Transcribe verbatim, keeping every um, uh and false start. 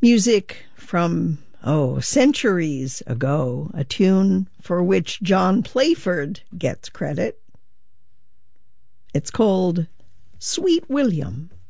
Music from, oh, centuries ago, a tune for which John Playford gets credit. It's called Sweet William.